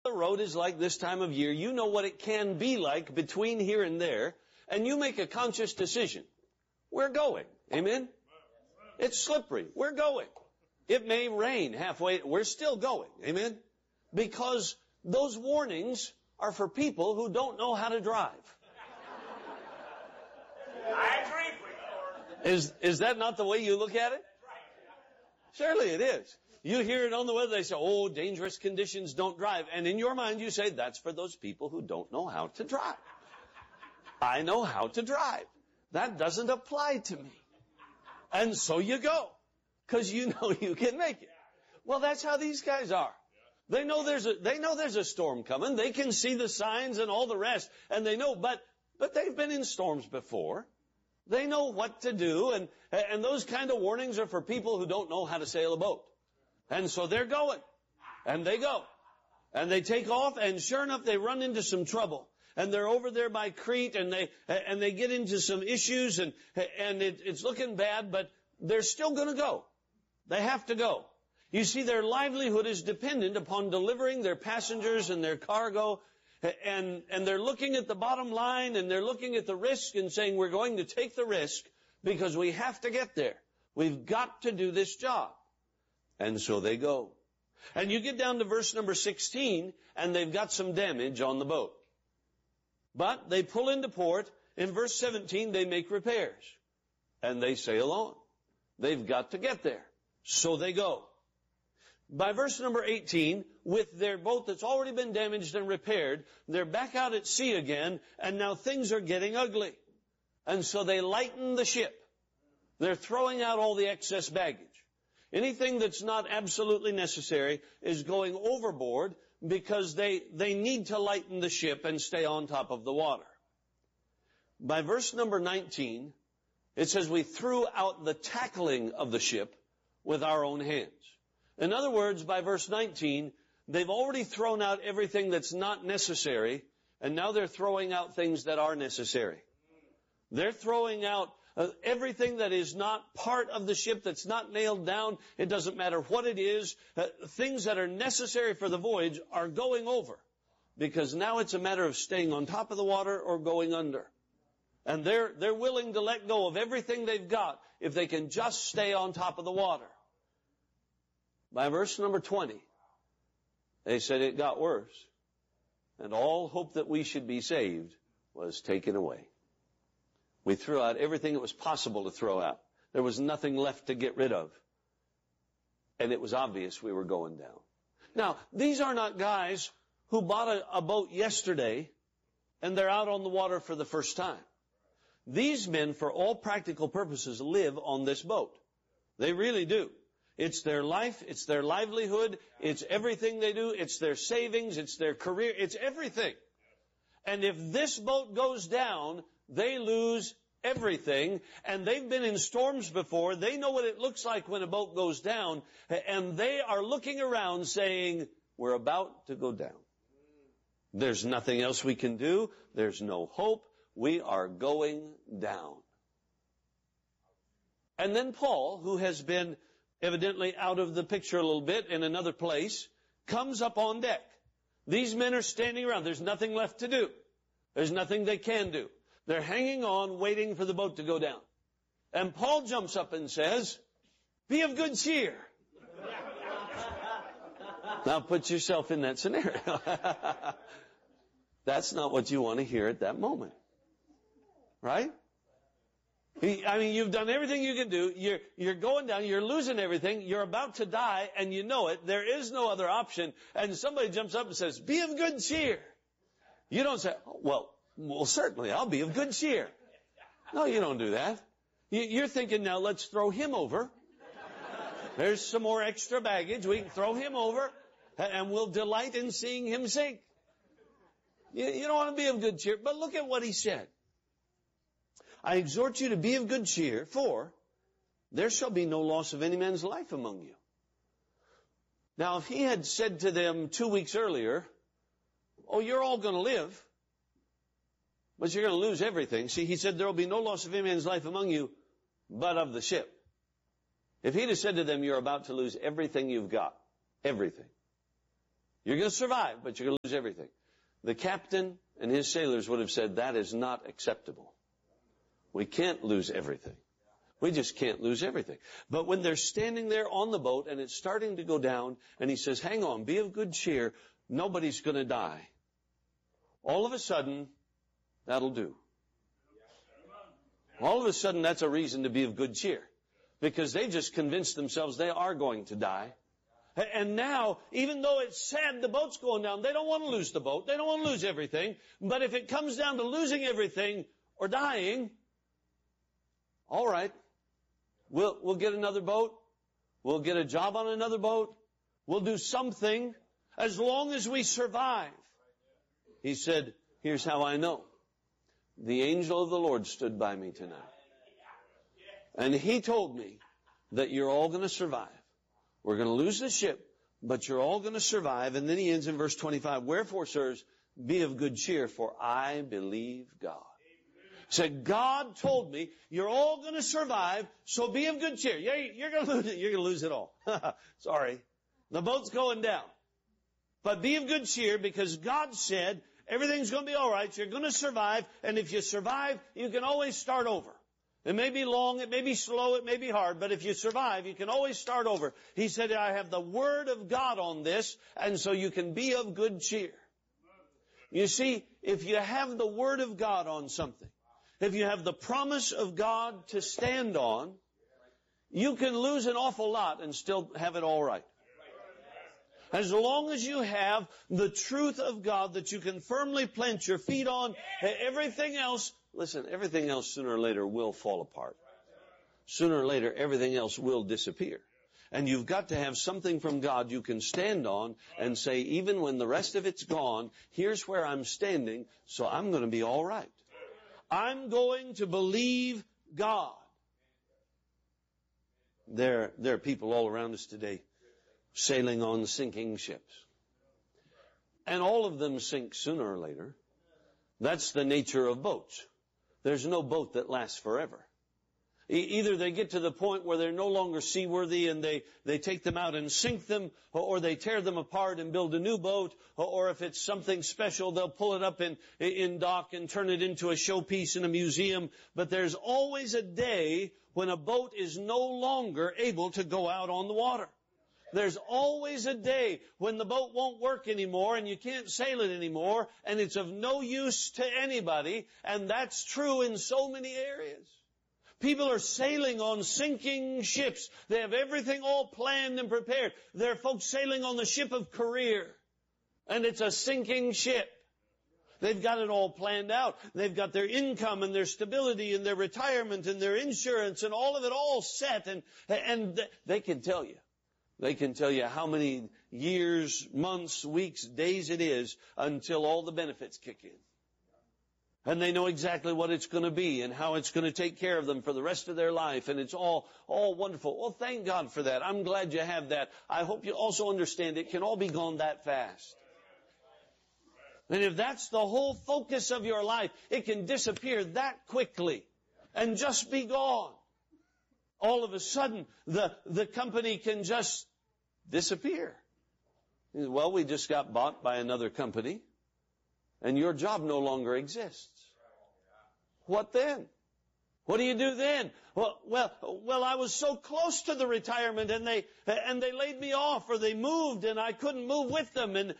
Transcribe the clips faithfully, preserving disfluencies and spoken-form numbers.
the road is like this time of year. You know what it can be like between here and there. And you make a conscious decision. We're going. Amen? It's slippery. We're going. It may rain halfway. We're still going. Amen? Because those warnings are for people who don't know how to drive. I agree with you. Is, is that not the way you look at it? Surely it is. You hear it on the weather, they say, oh, dangerous conditions, don't drive. And in your mind you say, that's for those people who don't know how to drive. I know how to drive. That doesn't apply to me. And so you go. Because you know you can make it. Well, that's how these guys are. They know there's a, they know there's a storm coming. They can see the signs and all the rest. And they know, but, but they've been in storms before. They know what to do. And, and those kind of warnings are for people who don't know how to sail a boat. And so they're going. And they go. And they take off. And sure enough, they run into some trouble. And they're over there by Crete. And they, and they get into some issues. And, and it, it's looking bad. But they're still going to go. They have to go. You see, their livelihood is dependent upon delivering their passengers and their cargo. And, and they're looking at the bottom line and they're looking at the risk and saying, we're going to take the risk because we have to get there. We've got to do this job. And so they go. And you get down to verse number sixteen and they've got some damage on the boat. But they pull into port. In verse seventeen, they make repairs. And they sail on. They've got to get there. So they go. By verse number eighteen, with their boat that's already been damaged and repaired, they're back out at sea again, and now things are getting ugly. And so they lighten the ship. They're throwing out all the excess baggage. Anything that's not absolutely necessary is going overboard because they, they need to lighten the ship and stay on top of the water. By verse number nineteen, it says we threw out the tackling of the ship with our own hands. In other words, by verse nineteen, they've already thrown out everything that's not necessary, and now they're throwing out things that are necessary. They're throwing out uh, everything that is not part of the ship, that's not nailed down. It doesn't matter what it is. Uh, things that are necessary for the voyage are going over, because now it's a matter of staying on top of the water or going under. And they're, they're willing to let go of everything they've got if they can just stay on top of the water. By verse number twenty, they said it got worse. And all hope that we should be saved was taken away. We threw out everything it was possible to throw out. There was nothing left to get rid of. And it was obvious we were going down. Now, these are not guys who bought a, a boat yesterday and they're out on the water for the first time. These men, for all practical purposes, live on this boat. They really do. It's their life, it's their livelihood, it's everything they do, it's their savings, it's their career, it's everything. And if this boat goes down, they lose everything. And they've been in storms before. They know what it looks like when a boat goes down. And they are looking around saying, we're about to go down. There's nothing else we can do. There's no hope. We are going down. And then Paul, who has been evidently out of the picture a little bit in another place, comes up on deck. These men are standing around. There's nothing left to do. There's nothing they can do. They're hanging on, waiting for the boat to go down. And Paul jumps up and says, be of good cheer. Now put yourself in that scenario. That's not what you want to hear at that moment. Right? I mean, you've done everything you can do. You're, you're going down. You're losing everything. You're about to die, and you know it. There is no other option. And somebody jumps up and says, be of good cheer. You don't say, oh, well, well, certainly, I'll be of good cheer. No, you don't do that. You're thinking, now let's throw him over. There's some more extra baggage. We can throw him over, and we'll delight in seeing him sink. You, you don't want to be of good cheer. But look at what he said. I exhort you to be of good cheer, for there shall be no loss of any man's life among you. Now, if he had said to them two weeks earlier, oh, you're all going to live, but you're going to lose everything. See, he said there will be no loss of any man's life among you, but of the ship. If he'd have said to them, you're about to lose everything you've got, everything. You're going to survive, but you're going to lose everything. The captain and his sailors would have said, that is not acceptable. We can't lose everything. We just can't lose everything. But when they're standing there on the boat and it's starting to go down, and he says, hang on, be of good cheer, nobody's going to die. All of a sudden, that'll do. All of a sudden, that's a reason to be of good cheer. Because they just convinced themselves they are going to die. And now, even though it's sad the boat's going down, they don't want to lose the boat. They don't want to lose everything. But if it comes down to losing everything or dying, all right, we'll, we'll get another boat. We'll get a job on another boat. We'll do something as long as we survive. He said, here's how I know. The angel of the Lord stood by me tonight. And he told me that you're all going to survive. We're going to lose the ship, but you're all going to survive. And then he ends in verse twenty-five. Wherefore, sirs, be of good cheer, for I believe God. He said, God told me you're all going to survive, so be of good cheer. You're, you're going to lose it. You're going to lose it all. Sorry. The boat's going down. But be of good cheer, because God said everything's going to be all right. You're going to survive. And if you survive, you can always start over. It may be long, it may be slow, it may be hard, but if you survive, you can always start over. He said, I have the Word of God on this, and so you can be of good cheer. You see, if you have the Word of God on something, if you have the promise of God to stand on, you can lose an awful lot and still have it all right. As long as you have the truth of God that you can firmly plant your feet on, everything else, listen, everything else sooner or later will fall apart. Sooner or later, everything else will disappear. And you've got to have something from God you can stand on and say, even when the rest of it's gone, here's where I'm standing, so I'm going to be all right. I'm going to believe God. There, there are people all around us today sailing on sinking ships. And all of them sink sooner or later. That's the nature of boats. There's no boat that lasts forever. E- either they get to the point where they're no longer seaworthy and they, they take them out and sink them, or, or they tear them apart and build a new boat, or, or if it's something special, they'll pull it up in, in dock and turn it into a showpiece in a museum. But there's always a day when a boat is no longer able to go out on the water. There's always a day when the boat won't work anymore and you can't sail it anymore and it's of no use to anybody. And that's true in so many areas. People are sailing on sinking ships. They have everything all planned and prepared. There are folks sailing on the ship of career, and it's a sinking ship. They've got it all planned out. They've got their income and their stability and their retirement and their insurance and all of it all set. And, and they can tell you. They can tell you how many years, months, weeks, days it is until all the benefits kick in. And they know exactly what it's going to be and how it's going to take care of them for the rest of their life. And it's all, all wonderful. Well, thank God for that. I'm glad you have that. I hope you also understand it can all be gone that fast. And if that's the whole focus of your life, it can disappear that quickly and just be gone. All of a sudden, the, the company can just disappear. Well, we just got bought by another company, and your job no longer exists. What then? What do you do then? Well, well, well, I was so close to the retirement, and they and they laid me off, or they moved, and I couldn't move with them, and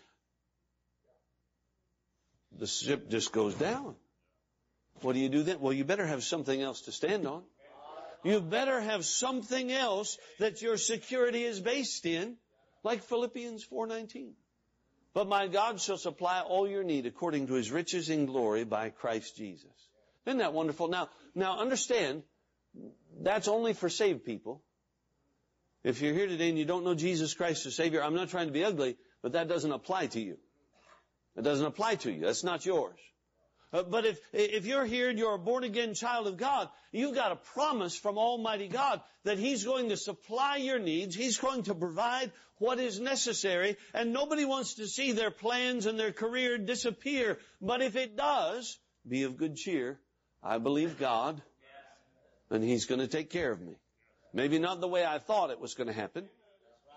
the ship just goes down. What do you do then? Well, you better have something else to stand on. You better have something else that your security is based in, like Philippians four nineteen. But my God shall supply all your need according to His riches in glory by Christ Jesus. Isn't that wonderful? Now, now understand, that's only for saved people. If you're here today and you don't know Jesus Christ as Savior, I'm not trying to be ugly, but that doesn't apply to you. It doesn't apply to you. That's not yours. Uh, but if if you're here and you're a born-again child of God, you've got a promise from Almighty God that He's going to supply your needs. He's going to provide what is necessary. And nobody wants to see their plans and their career disappear. But if it does, be of good cheer. I believe God, and He's going to take care of me. Maybe not the way I thought it was going to happen,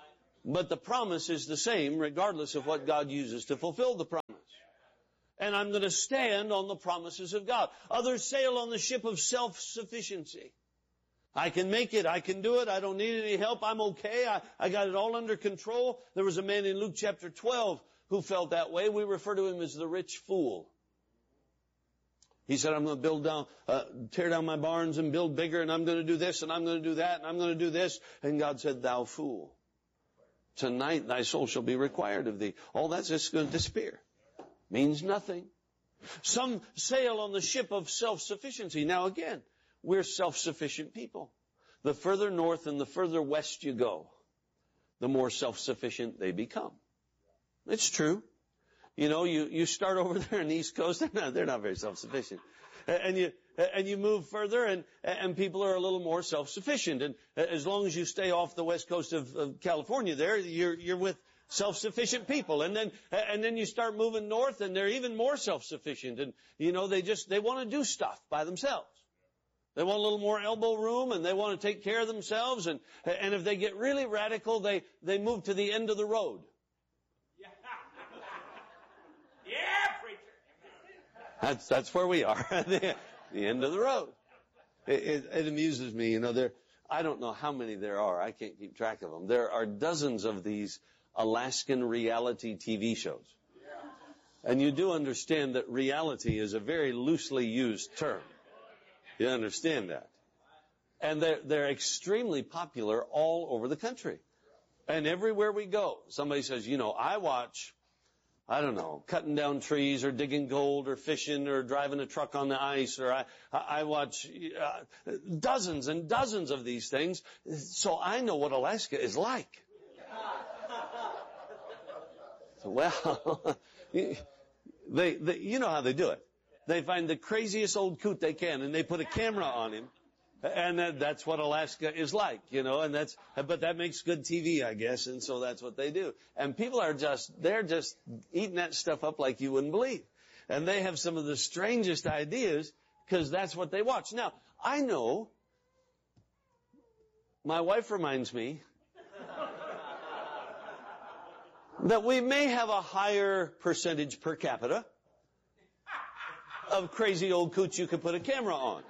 But the promise is the same regardless of what God uses to fulfill the promise. And I'm going to stand on the promises of God. Others sail on the ship of self-sufficiency. I can make it. I can do it. I don't need any help. I'm okay. I, I got it all under control. There was a man in Luke chapter twelve who felt that way. We refer to him as the rich fool. He said, I'm going to build down, uh, tear down my barns and build bigger, and I'm going to do this, and I'm going to do that, and I'm going to do this. And God said, thou fool, tonight thy soul shall be required of thee. All that's just going to disappear. Means nothing. Some sail on the ship of self-sufficiency. Now again, we're self-sufficient people. The further north and the further west you go, the more self-sufficient they become. It's true. You know, you, you start over there on the East Coast, they're not, they're not very self-sufficient. And you, and you move further and, and people are a little more self-sufficient. And as long as you stay off the west coast of, of California there, you're, you're with self-sufficient people. And then, and then you start moving north and they're even more self-sufficient. And, you know, they just, they want to do stuff by themselves. They want a little more elbow room and they want to take care of themselves. And, and if they get really radical, they, they move to the end of the road. That's, that's where we are, the, the end of the road. It, it, it amuses me, you know, there, I don't know how many there are. I can't keep track of them. There are dozens of these Alaskan reality T V shows. And you do understand that reality is a very loosely used term. You understand that? And they're, they're extremely popular all over the country. And everywhere we go, somebody says, you know, I watch, I don't know, cutting down trees or digging gold or fishing or driving a truck on the ice, or I, I watch uh, dozens and dozens of these things, so I know what Alaska is like. Well, they, they, you know how they do it. They find the craziest old coot they can and they put a camera on him. And that, that's what Alaska is like, you know, and that's, but that makes good T V, I guess, and so that's what they do. And people are just, they're just eating that stuff up like you wouldn't believe. And they have some of the strangest ideas because that's what they watch. Now, I know, my wife reminds me that we may have a higher percentage per capita of crazy old coots you could put a camera on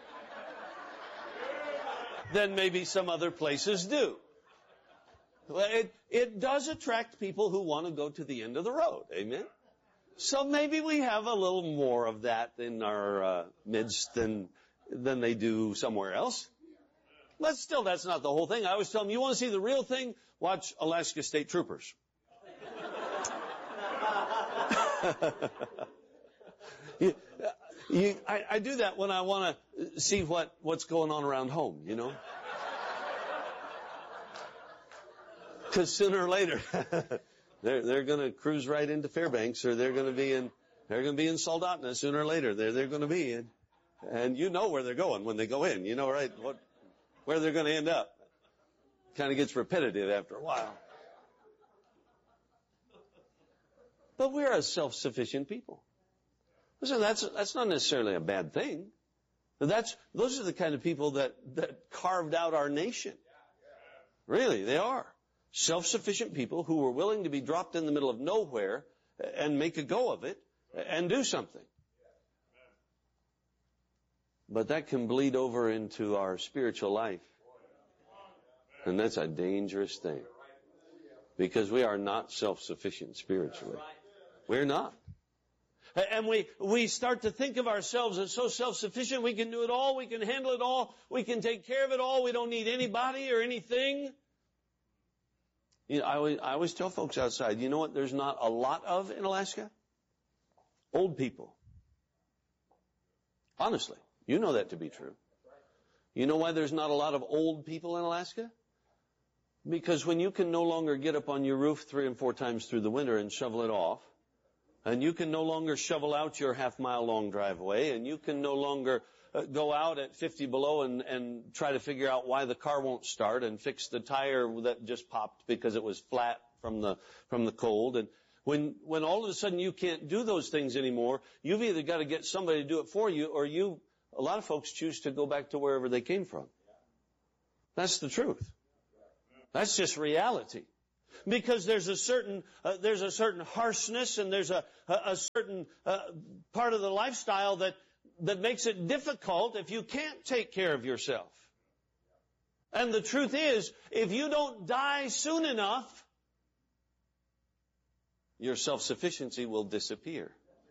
than maybe some other places do. Well, it, it does attract people who want to go to the end of the road. Amen? So maybe we have a little more of that in our uh, midst than, than they do somewhere else. But still, that's not the whole thing. I always tell them, you want to see the real thing? Watch Alaska State Troopers. you, You, I, I do that when I want to see what, what's going on around home, you know. Because sooner or later, they're, they're going to cruise right into Fairbanks, or they're going to be in, they're going to be in Soldotna sooner or later. They're, they're going to be in. And you know where they're going when they go in. You know, right, what, where they're going to end up. Kind of gets repetitive after a while. But we're a self-sufficient people. Listen, that's, that's not necessarily a bad thing. That's, those are the kind of people that, that carved out our nation. Really, they are. Self-sufficient people who were willing to be dropped in the middle of nowhere and make a go of it and do something. But that can bleed over into our spiritual life. And that's a dangerous thing. Because we are not self-sufficient spiritually. We're not. And we, we start to think of ourselves as so self-sufficient, we can do it all, we can handle it all, we can take care of it all, we don't need anybody or anything. You know, I always, I always tell folks outside, you know what there's not a lot of in Alaska? Old people. Honestly, you know that to be true. You know why there's not a lot of old people in Alaska? Because when you can no longer get up on your roof three and four times through the winter and shovel it off, and you can no longer shovel out your half-mile-long driveway, and you can no longer uh, go out at fifty below and, and try to figure out why the car won't start and fix the tire that just popped because it was flat from the from the cold. And when when all of a sudden you can't do those things anymore, you've either got to get somebody to do it for you, or you. A lot of folks choose to go back to wherever they came from. That's the truth. That's just reality. Because there's a certain, uh, there's a certain harshness and there's a, a, a certain uh, part of the lifestyle that, that makes it difficult if you can't take care of yourself. And the truth is, if you don't die soon enough, your self-sufficiency will disappear.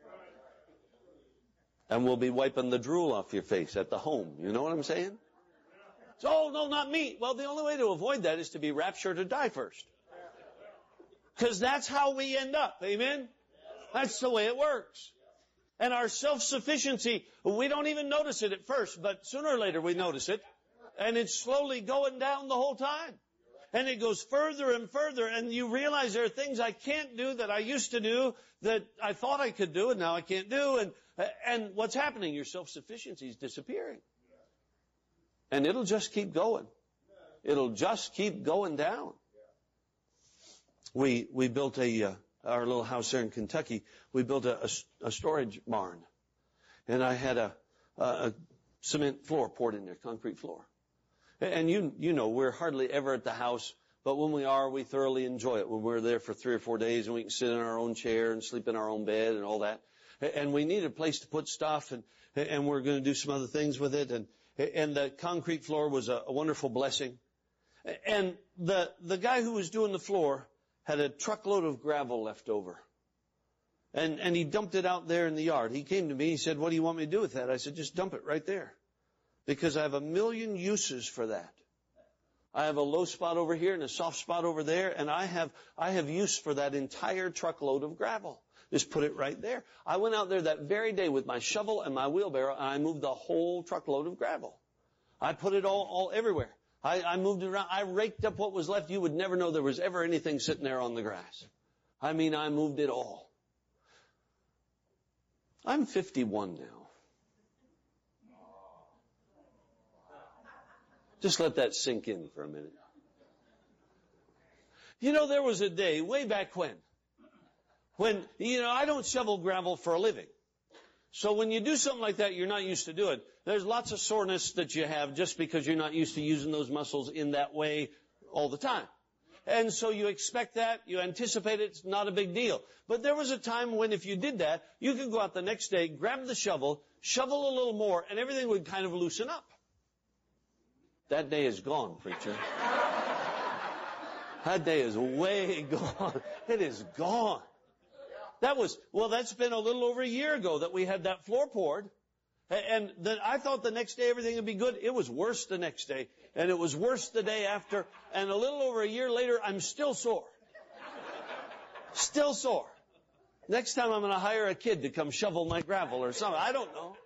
And we'll be wiping the drool off your face at the home. You know what I'm saying? So, oh, no, not me. Well, the only way to avoid that is to be raptured or die first. Because that's how we end up. Amen? That's the way it works. And our self-sufficiency, we don't even notice it at first, but sooner or later we notice it. And it's slowly going down the whole time. And it goes further and further, and you realize there are things I can't do that I used to do that I thought I could do, and now I can't do. And, and what's happening? Your self-sufficiency is disappearing. And it'll just keep going. It'll just keep going down. We we built a uh, our little house there in Kentucky. We built a, a, a storage barn, and I had a, a, a cement floor poured in there, concrete floor. And you you know we're hardly ever at the house, but when we are, we thoroughly enjoy it. When we're there for three or four days, and we can sit in our own chair and sleep in our own bed and all that. And we need a place to put stuff, and and we're going to do some other things with it. And and the concrete floor was a, a wonderful blessing. And the the guy who was doing the floor had a truckload of gravel left over. And, and he dumped it out there in the yard. He came to me, he said, what do you want me to do with that? I said, just dump it right there. Because I have a million uses for that. I have a low spot over here and a soft spot over there, and I have, I have use for that entire truckload of gravel. Just put it right there. I went out there that very day with my shovel and my wheelbarrow, and I moved the whole truckload of gravel. I put it all, all everywhere. I, I moved it around. I raked up what was left. You would never know there was ever anything sitting there on the grass. I mean, I moved it all. I'm fifty-one now. Just let that sink in for a minute. You know, there was a day way back when, when, you know, I don't shovel gravel for a living. So when you do something like that, you're not used to do it. There's lots of soreness that you have just because you're not used to using those muscles in that way all the time. And so you expect that, you anticipate it, it's not a big deal. But there was a time when if you did that, you could go out the next day, grab the shovel, shovel a little more, and everything would kind of loosen up. That day is gone, preacher. That day is way gone. It is gone. That was, well, that's been a little over a year ago that we had that floor poured. And then I thought the next day everything would be good. It was worse the next day. And it was worse the day after. And a little over a year later, I'm still sore. Still sore. Next time I'm going to hire a kid to come shovel my gravel or something. I don't know.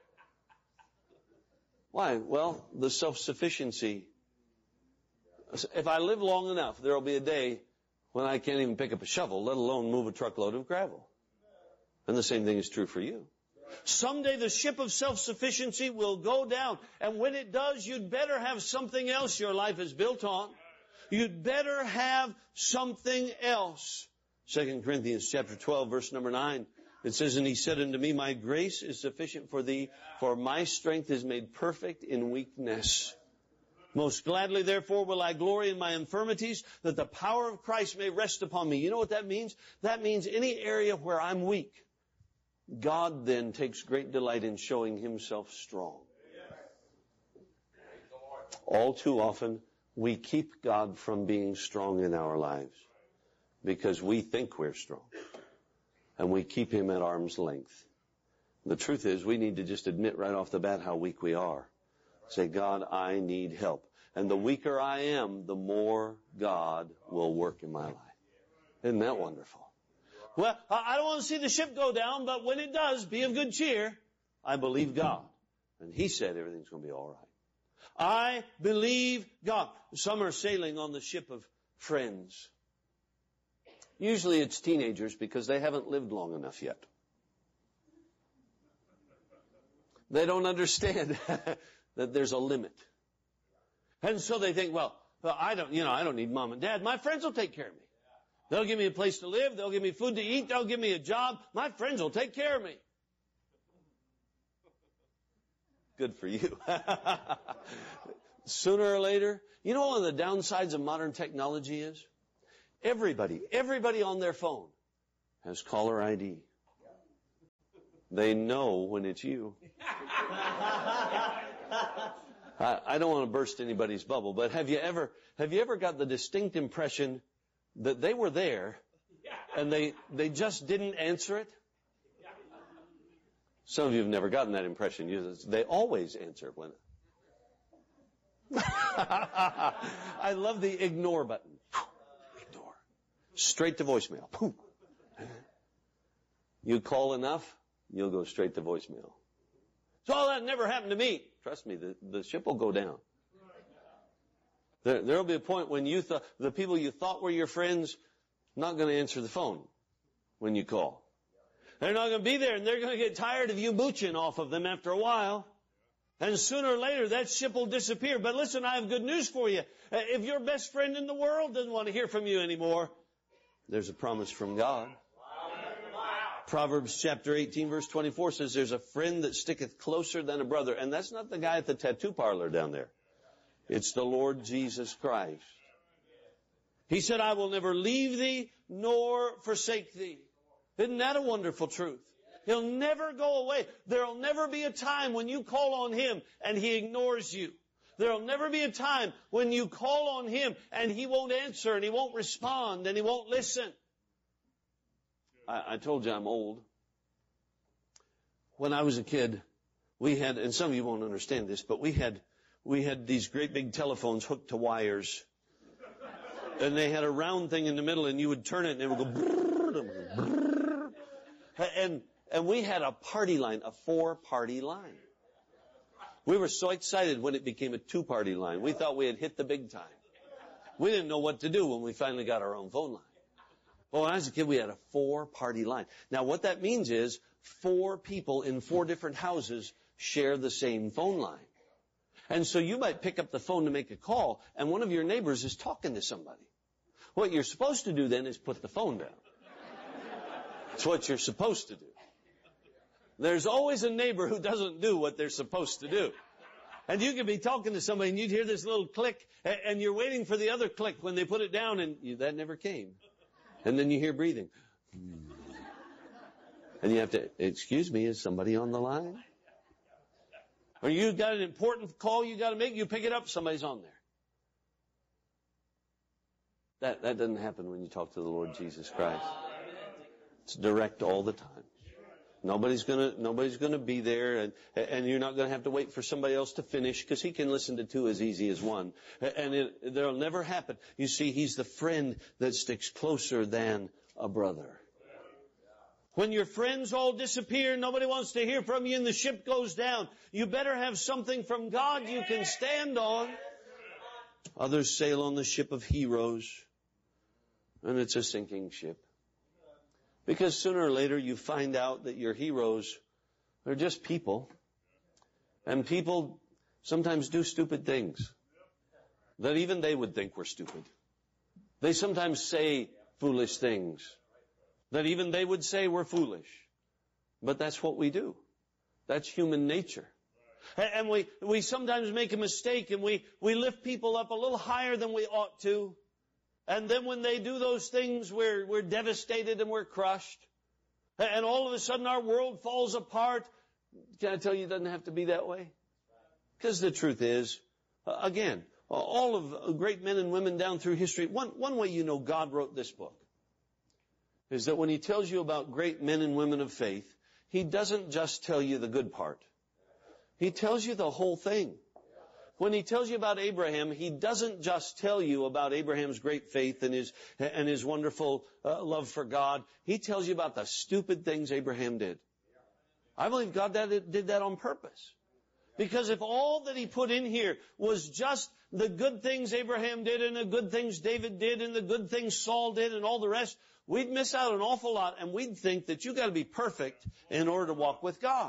Why? Well, the self-sufficiency. If I live long enough, there will be a day when I can't even pick up a shovel, let alone move a truckload of gravel. And the same thing is true for you. Someday the ship of self-sufficiency will go down. And when it does, you'd better have something else your life is built on. You'd better have something else. Second Corinthians chapter twelve, verse number nine. It says, and he said unto me, my grace is sufficient for thee, for my strength is made perfect in weakness. Most gladly, therefore, will I glory in my infirmities, that the power of Christ may rest upon me. You know what that means? That means any area where I'm weak, God then takes great delight in showing himself strong. All too often, we keep God from being strong in our lives because we think we're strong. And we keep him at arm's length. The truth is, we need to just admit right off the bat how weak we are. Say, God, I need help. And the weaker I am, the more God will work in my life. Isn't that wonderful? Well, I don't want to see the ship go down, but when it does, be of good cheer. I believe God. And he said everything's going to be all right. I believe God. Some are sailing on the ship of friends. Usually it's teenagers because they haven't lived long enough yet. They don't understand that there's a limit. And so they think, well, I don't, you know, I don't need mom and dad. My friends will take care of me. They'll give me a place to live. They'll give me food to eat. They'll give me a job. My friends will take care of me. Good for you. Sooner or later, you know one of the downsides of modern technology is? Everybody, everybody on their phone has caller I D. They know when it's you. I, I don't want to burst anybody's bubble, but have you ever, have you ever got the distinct impression that they were there and they, they just didn't answer it? Some of you have never gotten that impression. You, they always answer when. I love the ignore button. Ignore. Straight to voicemail. You call enough, you'll go straight to voicemail. So all that never happened to me. Trust me, the, the ship will go down. There will be a point when you th- the people you thought were your friends not going to answer the phone when you call. They're not going to be there, and they're going to get tired of you mooching off of them after a while. And sooner or later, that ship will disappear. But listen, I have good news for you. If your best friend in the world doesn't want to hear from you anymore, there's a promise from God. Proverbs chapter eighteen, verse twenty-four says, there's a friend that sticketh closer than a brother. And that's not the guy at the tattoo parlor down there. It's the Lord Jesus Christ. He said, I will never leave thee nor forsake thee. Isn't that a wonderful truth? He'll never go away. There'll never be a time when you call on Him and He ignores you. There'll never be a time when you call on Him and He won't answer and He won't respond and He won't listen. I, I told you I'm old. When I was a kid, we had, and some of you won't understand this, but we had, we had these great big telephones hooked to wires. And they had a round thing in the middle and you would turn it and it would go brrr, brrr. And, and we had a party line, a four-party line. We were so excited when it became a two-party line. We thought we had hit the big time. We didn't know what to do when we finally got our own phone line. Well, when I was a kid, we had a four-party line. Now, what that means is four people in four different houses share the same phone line. And so you might pick up the phone to make a call, and one of your neighbors is talking to somebody. What you're supposed to do then is put the phone down. That's what you're supposed to do. There's always a neighbor who doesn't do what they're supposed to do. And you could be talking to somebody and you'd hear this little click and you're waiting for the other click when they put it down and you, that never came. And then you hear breathing. And you have to, excuse me, is somebody on the line? Or you got an important call you got to make, you pick it up, somebody's on there. That, that doesn't happen when you talk to the Lord Jesus Christ. It's direct all the time. Nobody's gonna, nobody's gonna be there, and, and you're not gonna have to wait for somebody else to finish, because He can listen to two as easy as one. And it, there'll never happen. You see, He's the friend that sticks closer than a brother. When your friends all disappear, nobody wants to hear from you, and the ship goes down, you better have something from God you can stand on. Others sail on the ship of heroes, and it's a sinking ship. Because sooner or later you find out that your heroes are just people. And people sometimes do stupid things that even they would think were stupid. They sometimes say foolish things that even they would say were foolish. But that's what we do. That's human nature. And we, we sometimes make a mistake and we, we lift people up a little higher than we ought to. And then when they do those things, we're, we're devastated and we're crushed. And all of a sudden our world falls apart. Can I tell you it doesn't have to be that way? Because the truth is, uh, again, all of great men and women down through history, one, one way you know God wrote this book is that when He tells you about great men and women of faith, He doesn't just tell you the good part. He tells you the whole thing. When He tells you about Abraham, He doesn't just tell you about Abraham's great faith and his, and his wonderful uh, love for God. He tells you about the stupid things Abraham did. I believe God that, did that on purpose. Because if all that He put in here was just the good things Abraham did and the good things David did and the good things Saul did and all the rest, we'd miss out an awful lot, and we'd think that you've got to be perfect in order to walk with God.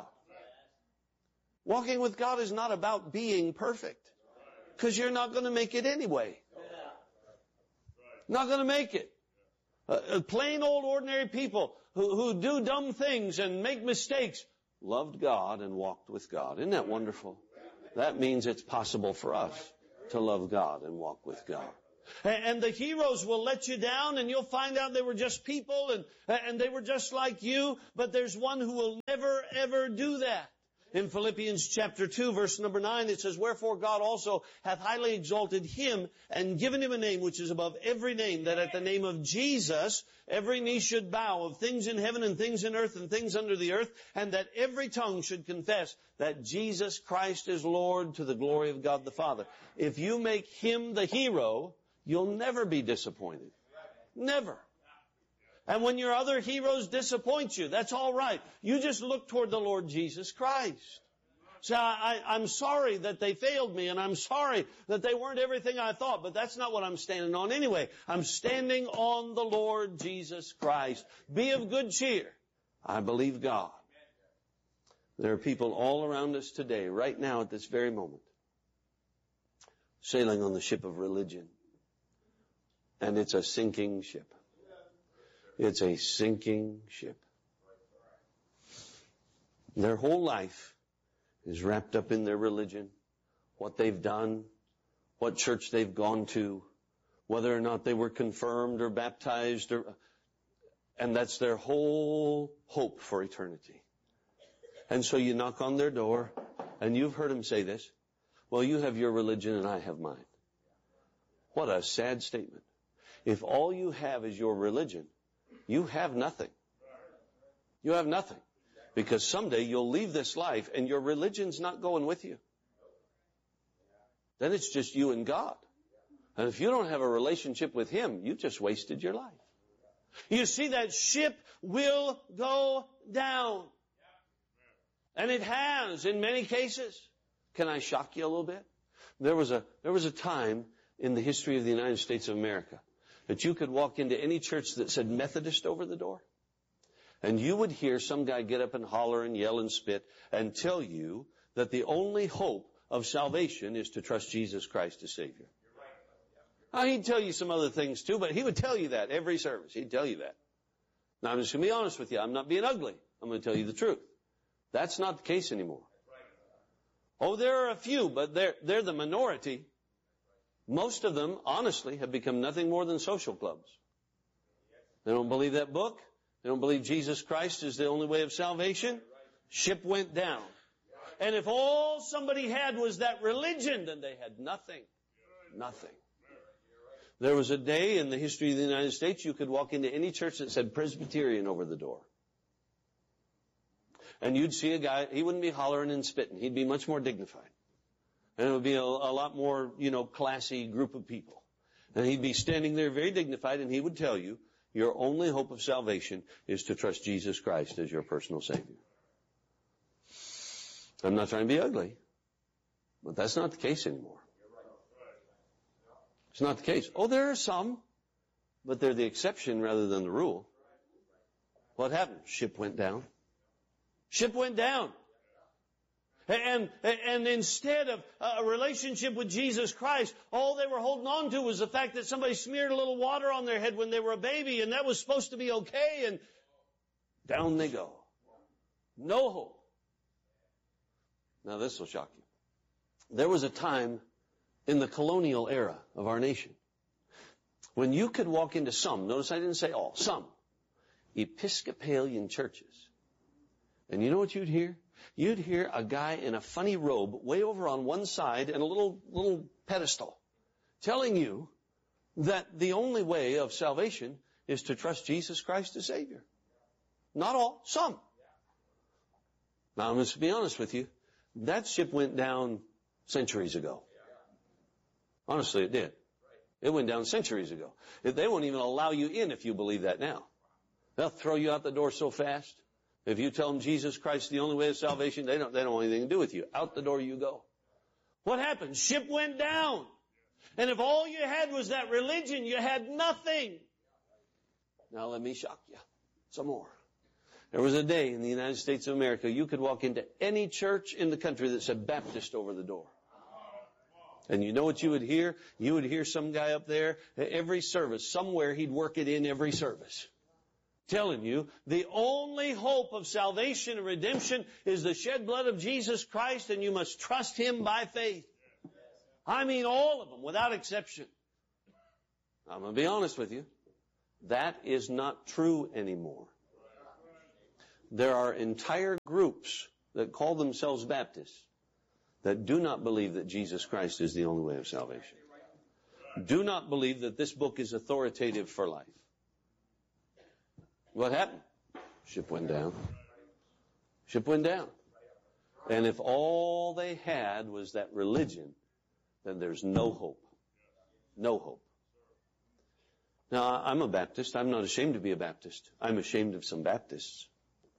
Walking with God is not about being perfect, because you're not going to make it anyway. Not going to make it. Uh, plain old ordinary people who, who do dumb things and make mistakes loved God and walked with God. Isn't that wonderful? That means it's possible for us to love God and walk with God. And the heroes will let you down, and you'll find out they were just people, and, and they were just like you, but there's one who will never, ever do that. In Philippians chapter two, verse number nine, it says, "Wherefore God also hath highly exalted him, and given him a name which is above every name, that at the name of Jesus every knee should bow, of things in heaven and things in earth and things under the earth, and that every tongue should confess that Jesus Christ is Lord, to the glory of God the Father." If you make him the hero, you'll never be disappointed. Never. And when your other heroes disappoint you, that's all right. You just look toward the Lord Jesus Christ. So I, I, I'm sorry that they failed me, and I'm sorry that they weren't everything I thought, but that's not what I'm standing on anyway. I'm standing on the Lord Jesus Christ. Be of good cheer. I believe God. There are people all around us today, right now at this very moment, sailing on the ship of religion. And it's a sinking ship. It's a sinking ship. Their whole life is wrapped up in their religion, what they've done, what church they've gone to, whether or not they were confirmed or baptized, or, and that's their whole hope for eternity. And so you knock on their door, and you've heard them say this, "Well, you have your religion and I have mine." What a sad statement. If all you have is your religion, you have nothing. You have nothing. Because someday you'll leave this life and your religion's not going with you. Then it's just you and God. And if you don't have a relationship with Him, you just wasted your life. You see, that ship will go down. And it has in many cases. Can I shock you a little bit? There was a, there was a time in the history of the United States of America that you could walk into any church that said Methodist over the door, and you would hear some guy get up and holler and yell and spit and tell you that the only hope of salvation is to trust Jesus Christ as Savior. Now, he'd tell you some other things too, but he would tell you that every service. He'd tell you that. Now, I'm just going to be honest with you. I'm not being ugly. I'm going to tell you the truth. That's not the case anymore. Oh, there are a few, but they're, they're the minority. Most of them, honestly, have become nothing more than social clubs. They don't believe that book. They don't believe Jesus Christ is the only way of salvation. Ship went down. And if all somebody had was that religion, then they had nothing. Nothing. There was a day in the history of the United States you could walk into any church that said Presbyterian over the door. And you'd see a guy, he wouldn't be hollering and spitting. He'd be much more dignified. And it would be a, a lot more, you know, classy group of people. And he'd be standing there very dignified, and he would tell you, your only hope of salvation is to trust Jesus Christ as your personal Savior. I'm not trying to be ugly, but that's not the case anymore. It's not the case. Oh, there are some, but they're the exception rather than the rule. What happened? Ship went down. Ship went down. And, and instead of a relationship with Jesus Christ, all they were holding on to was the fact that somebody smeared a little water on their head when they were a baby, and that was supposed to be okay, and down they go. No hope. Now this will shock you. There was a time in the colonial era of our nation when you could walk into some, notice I didn't say all, some Episcopalian churches, and you know what you'd hear? You'd hear a guy in a funny robe way over on one side and a little, little pedestal telling you that the only way of salvation is to trust Jesus Christ as Savior. Not all, some. Now, I'm going to be honest with you. That ship went down centuries ago. Honestly, it did. It went down centuries ago. They won't even allow you in if you believe that now. They'll throw you out the door so fast. If you tell them Jesus Christ is the only way of salvation, they don't, they don't want anything to do with you. Out the door you go. What happened? Ship went down. And if all you had was that religion, you had nothing. Now let me shock you some more. There was a day in the United States of America, you could walk into any church in the country that said Baptist over the door. And you know what you would hear? You would hear some guy up there, every service, somewhere he'd work it in every service, telling you the only hope of salvation and redemption is the shed blood of Jesus Christ, and you must trust Him by faith. I mean all of them, without exception. I'm going to be honest with you. That is not true anymore. There are entire groups that call themselves Baptists that do not believe that Jesus Christ is the only way of salvation. Do not believe that this book is authoritative for life. What happened? Ship went down. Ship went down. And if all they had was that religion, then there's no hope. No hope. Now, I'm a Baptist. I'm not ashamed to be a Baptist. I'm ashamed of some Baptists.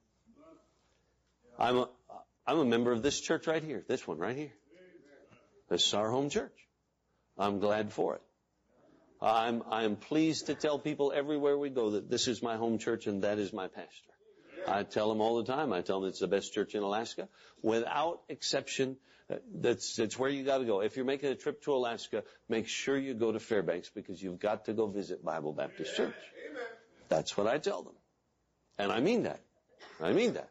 I'm a, I'm a member of this church right here. This one right here. This is our home church. I'm glad for it. I'm, I'm pleased to tell people everywhere we go that this is my home church and that is my pastor. I tell them all the time. I tell them it's the best church in Alaska. Without exception, that's, that's where you got to go. If you're making a trip to Alaska, make sure you go to Fairbanks because you've got to go visit Bible Baptist Church. That's what I tell them. And I mean that. I mean that.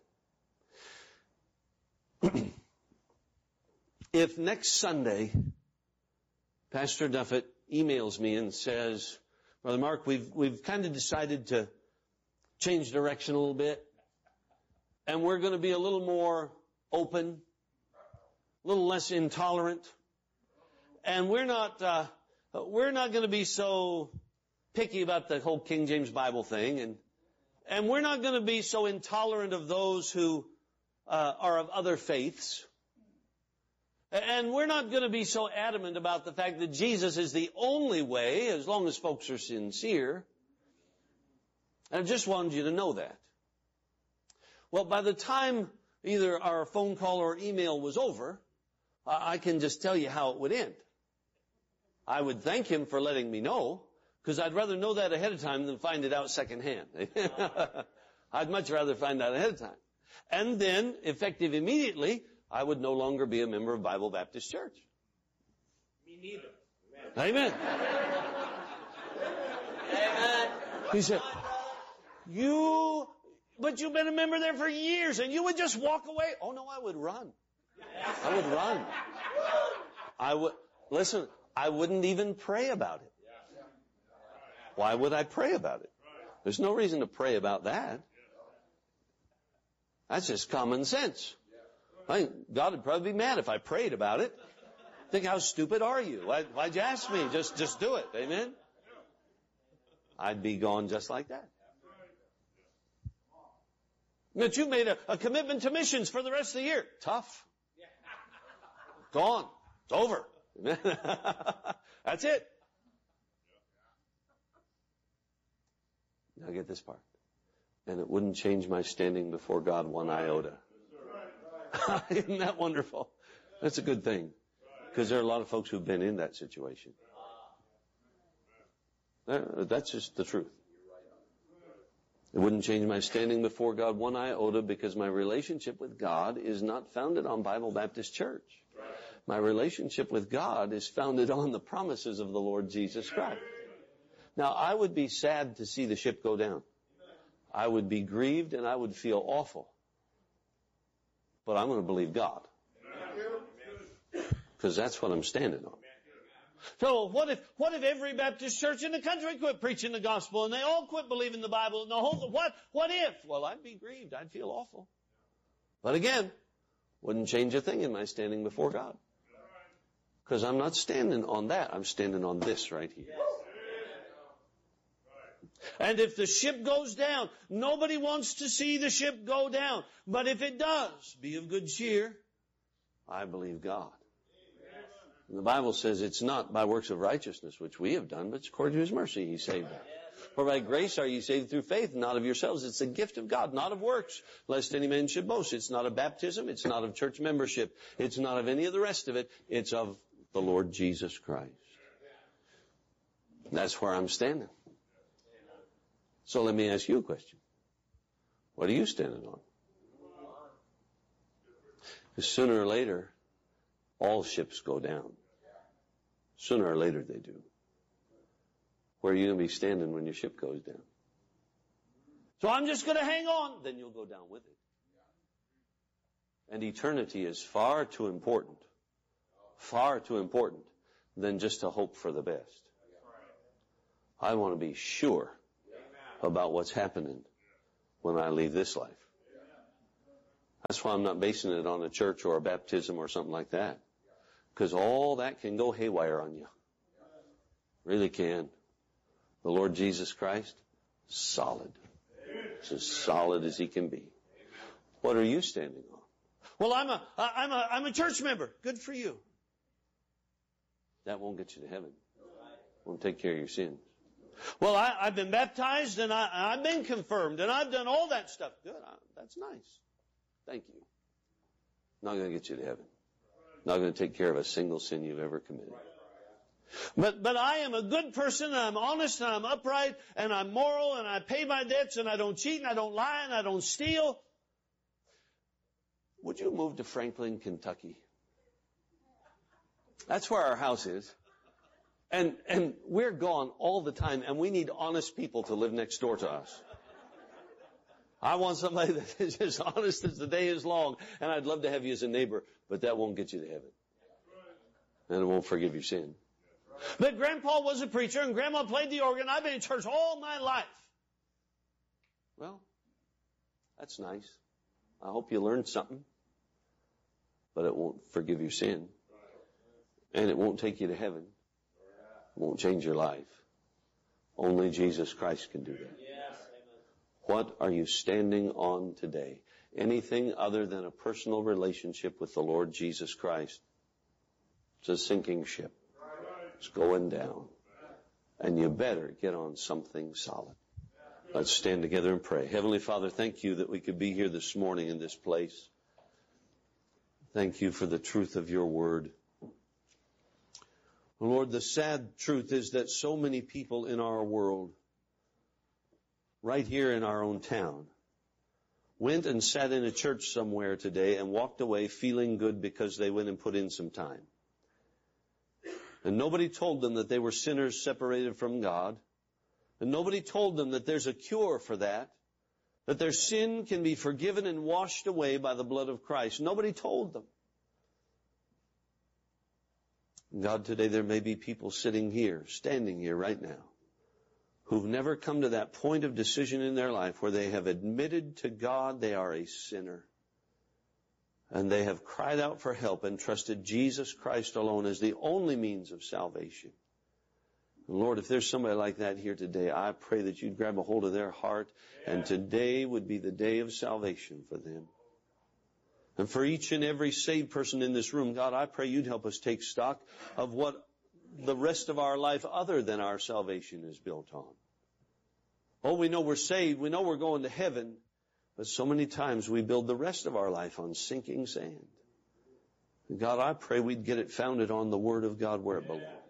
If next Sunday, Pastor Duffett emails me and says, Brother Mark, we've, we've kind of decided to change direction a little bit, and we're going to be a little more open, a little less intolerant, and we're not, uh, we're not going to be so picky about the whole King James Bible thing, and, and we're not going to be so intolerant of those who uh, are of other faiths. And we're not going to be so adamant about the fact that Jesus is the only way, as long as folks are sincere. And I just wanted you to know that. Well, by the time either our phone call or email was over, I can just tell you how it would end. I would thank him for letting me know, because I'd rather know that ahead of time than find it out secondhand. I'd much rather find out ahead of time. And then, effective immediately, I would no longer be a member of Bible Baptist Church. Me neither. Amen. Amen. He said, you, but you've been a member there for years, and you would just walk away. Oh, no, I would run. I would run. I would, listen, I wouldn't even pray about it. Why would I pray about it? There's no reason to pray about that. That's just common sense. I think God would probably be mad if I prayed about it. Think, how stupid are you? Why, why'd you ask me? Just, just do it. Amen? I'd be gone just like that. But you made a, a commitment to missions for the rest of the year. Tough. Gone. It's over. That's it. Now get this part. And it wouldn't change my standing before God one iota. Isn't that wonderful? That's a good thing. Because there are a lot of folks who've been in that situation. That's just the truth. It wouldn't change my standing before God one iota, because my relationship with God is not founded on Bible Baptist Church. My relationship with God is founded on the promises of the Lord Jesus Christ. Now, I would be sad to see the ship go down. I would be grieved and I would feel awful. But I'm going to believe God. Because that's what I'm standing on. So what if, what if every Baptist church in the country quit preaching the gospel and they all quit believing the Bible and the whole, what, what if? Well, I'd be grieved. I'd feel awful. But again, wouldn't change a thing in my standing before God. Because I'm not standing on that. I'm standing on this right here. And if the ship goes down, nobody wants to see the ship go down. But if it does, be of good cheer. I believe God. And the Bible says it's not by works of righteousness which we have done, but it's according to His mercy He saved us. For by grace are you saved through faith, not of yourselves. It's a gift of God, not of works, lest any man should boast. It's not of baptism. It's not of church membership. It's not of any of the rest of it. It's of the Lord Jesus Christ. That's where I'm standing. So let me ask you a question. What are you standing on? Because sooner or later, all ships go down. Sooner or later they do. Where are you going to be standing when your ship goes down? So I'm just going to hang on. Then you'll go down with it. And eternity is far too important, far too important than just to hope for the best. I want to be sure about what's happening when I leave this life. That's why I'm not basing it on a church or a baptism or something like that. Because all that can go haywire on you. Really can. The Lord Jesus Christ, solid. It's as solid as He can be. What are you standing on? Well, I'm a, I'm a, I'm a church member. Good for you. That won't get you to heaven. Won't take care of your sins. Well, I, I've been baptized and I, I've been confirmed and I've done all that stuff. Good. I, that's nice. Thank you. Not going to get you to heaven. Not going to take care of a single sin you've ever committed. But, but I am a good person and I'm honest and I'm upright and I'm moral and I pay my debts and I don't cheat and I don't lie and I don't steal. Would you move to Franklin, Kentucky? That's where our house is. And, and we're gone all the time and we need honest people to live next door to us. I want somebody that is as honest as the day is long, and I'd love to have you as a neighbor, but that won't get you to heaven. And it won't forgive your sin. But Grandpa was a preacher, and Grandma played the organ. I've been in church all my life. Well, that's nice. I hope you learned something. But it won't forgive your sin. And it won't take you to heaven. It won't change your life. Only Jesus Christ can do that. What are you standing on today? Anything other than a personal relationship with the Lord Jesus Christ? It's a sinking ship. It's going down. And you better get on something solid. Let's stand together and pray. Heavenly Father, thank you that we could be here this morning in this place. Thank you for the truth of your word. Lord, the sad truth is that so many people in our world, right here in our own town, went and sat in a church somewhere today and walked away feeling good because they went and put in some time. And nobody told them that they were sinners separated from God. And nobody told them that there's a cure for that, that their sin can be forgiven and washed away by the blood of Christ. Nobody told them. God, today there may be people sitting here, standing here right now, who've never come to that point of decision in their life where they have admitted to God they are a sinner. And they have cried out for help and trusted Jesus Christ alone as the only means of salvation. And Lord, if there's somebody like that here today, I pray that you'd grab a hold of their heart, and today would be the day of salvation for them. And for each and every saved person in this room, God, I pray you'd help us take stock of what the rest of our life other than our salvation is built on. Oh, we know we're saved. We know we're going to heaven. But so many times we build the rest of our life on sinking sand. And God, I pray we'd get it founded on the Word of God where it belongs.